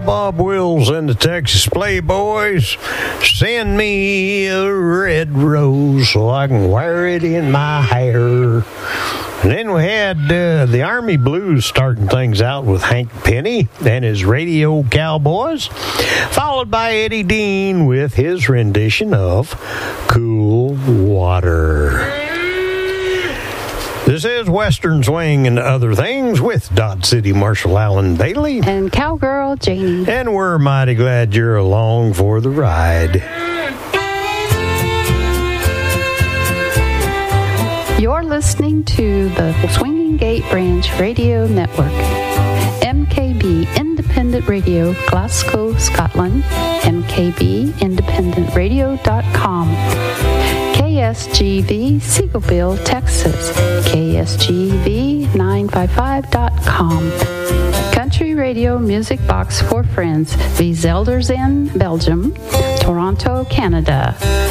Bob Wills and the Texas Playboys. Send me a red rose so I can wear it in my hair. And then we had the Army Blues starting things out with Hank Penny and his Radio Cowboys, followed by Eddie Dean with his rendition of Cool Water. This is Western Swing and Other Things with Dot City Marshall Allen Bailey. And Cowgirl Janie. And we're mighty glad you're along for the ride. You're listening to the Swinging Gate Branch Radio Network. MKB Independent Radio, Glasgow, Scotland. MKBIndependentRadio.com. KSGV, Seagoville, Texas. KSGV955.com. Country Radio Music Box for Friends, V. Zelders in Belgium, Toronto, Canada.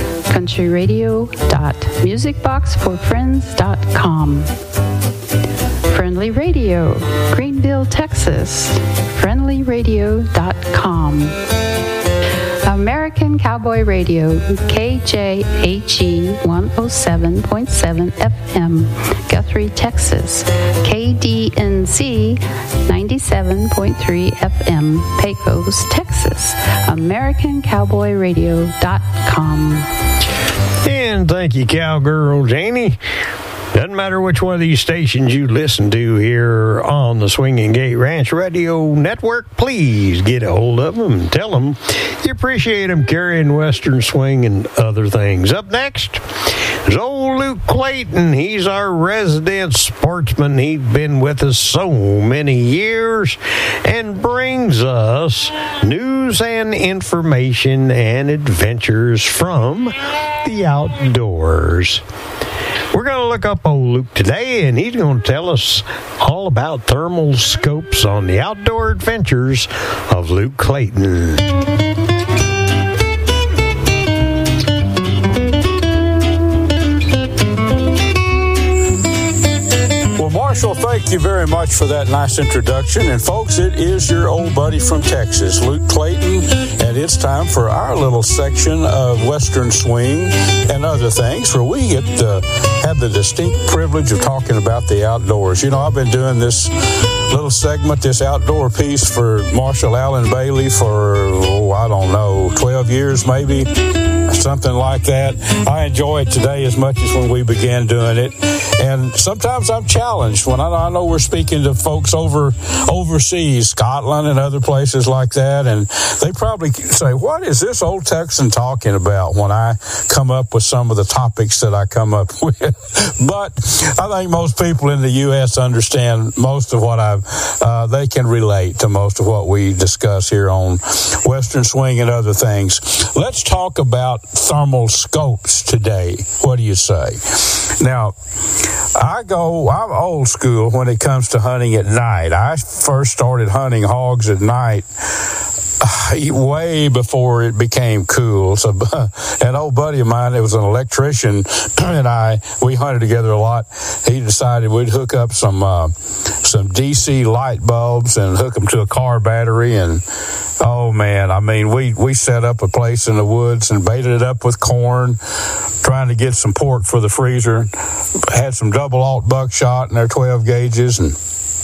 countryradio.musicboxforfriends.com. Friendly Radio, Greenville, Texas. friendlyradio.com. American Cowboy Radio, KJHE 107.7 FM, Guthrie, Texas. KDNC 97.3 FM, Pecos, Texas. AmericanCowboyRadio.com. And thank you, Cowgirl Janie. Doesn't matter which one of these stations you listen to here on the Swinging Gate Ranch Radio Network, please get a hold of them and tell them you appreciate them carrying Western Swing and Other Things. Up next is old Luke Clayton. He's our resident sportsman. He's been with us so many years and brings us news and information and adventures from the outdoors. We're going to look up old Luke today, and he's going to tell us all about thermal scopes on the outdoor adventures of Luke Clayton. Marshall, thank you very much for that nice introduction. And folks, it is your old buddy from Texas, Luke Clayton, and it's time for our little section of Western Swing and Other Things, where we get to have the distinct privilege of talking about the outdoors. You know, I've been doing this little segment, this outdoor piece for Marshall Allen Bailey for, 12 years maybe, something like that. I enjoy it today as much as when we began doing it. And sometimes I'm challenged when I know we're speaking to folks overseas, Scotland and other places like that, and they probably say, what is this old Texan talking about when I come up with some of the topics that I come up with? But I think most people in the U.S. understand most of what they can relate to most of what we discuss here on Western Swing and Other Things. Let's talk about thermal scopes today. What do you say? Now, I'm old school when it comes to hunting at night. I first started hunting hogs at night way before it became cool. So an old buddy of mine, it was an electrician, and we hunted together a lot. He decided we'd hook up some DC light bulbs and hook them to a car battery. And oh man, I mean, we set up a place in the woods and baited it up with corn, trying to get some pork for the freezer. Had some double alt buckshot in their 12 gauges, and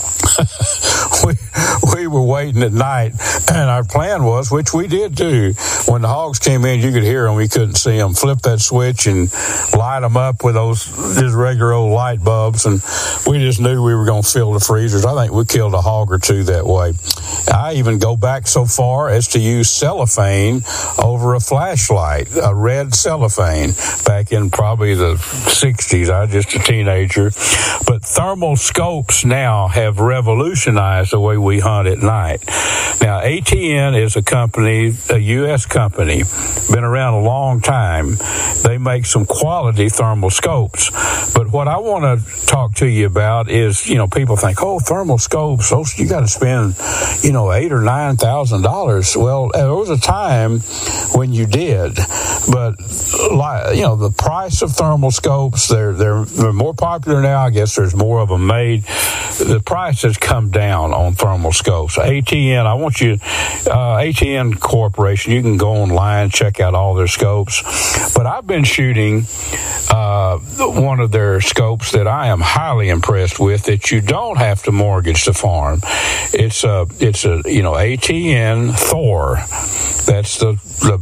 we were waiting at night, and our plan was, which we did do, when the hogs came in, you could hear them, we couldn't see them, flip that switch and light them up with those just regular old light bulbs, and we just knew we were going to fill the freezers. I think we killed a hog or two that way. I even go back so far as to use cellophane over a flashlight, a red cellophane, back in probably the 60s. I was just a teenager. But thermal scopes now have revolutionized the way we hunt at night. Now, ATN is a company, a U.S. company, been around a long time. They make some quality thermal scopes. But what I want to talk to you about is, people think, thermal scopes, you got to spend, $8,000 or $9,000. Well, there was a time when you did, but the price of thermal scopes, they're more popular now. I guess there's more of them made. The price has come down on thermal scopes. scopes. ATN, I want you, ATN Corporation, you can go online, check out all their scopes. But I've been shooting one of their scopes that I am highly impressed with, that you don't have to mortgage the farm. It's a ATN Thor. That's the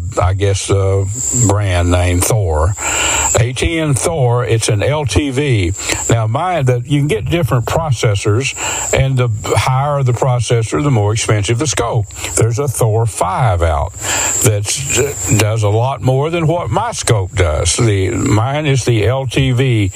brand name, Thor. ATN Thor. It's an LTV. Now, you can get different processors, and the higher the processor, the more expensive the scope. There's a Thor 5 out that does a lot more than what my scope does. Mine is the LTV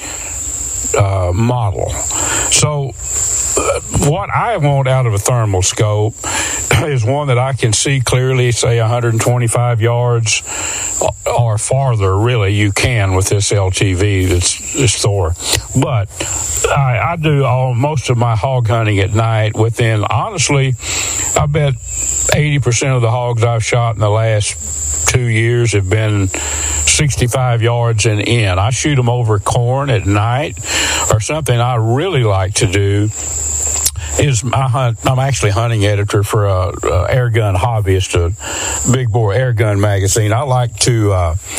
model. So what I want out of a thermal scope is one that I can see clearly, say 125 yards or farther. Really, you can with this LTV, this Thor. But I do most of my hog hunting at night within, honestly, I bet 80% of the hogs I've shot in the last 2 years have been 65 yards and in. I shoot them over corn at night. Or something I really like to do is I'm actually hunting editor for a air gun hobbyist, a big bore air gun magazine. I like to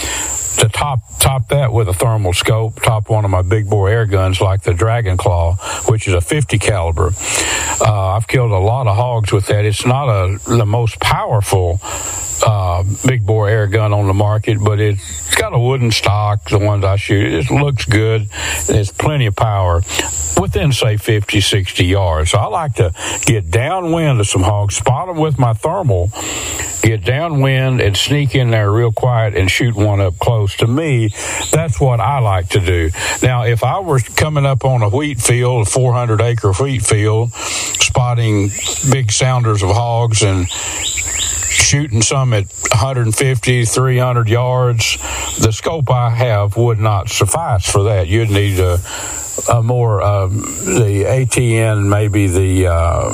top that with a thermal scope, top one of my big bore air guns like the Dragon Claw, which is a 50 caliber. I've killed a lot of hogs with that. It's not the most powerful big bore air gun on the market, but it's got a wooden stock, the ones I shoot. It looks good, and it's plenty of power within, say, 50, 60 yards. So I like to get downwind of some hogs, spot them with my thermal, get downwind and sneak in there real quiet and shoot one up close. To me, that's what I like to do. Now, if I were coming up on a wheat field, a 400-acre wheat field, spotting big sounders of hogs and shooting some at 150, 300 yards, the scope I have would not suffice for that. You'd need a more the ATN, maybe the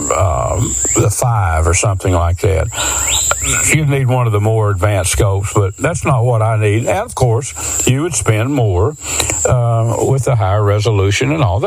5 or something like that. You'd need one of the more advanced scopes, but that's not what I need. And of course, you would spend more with the higher resolution and all that.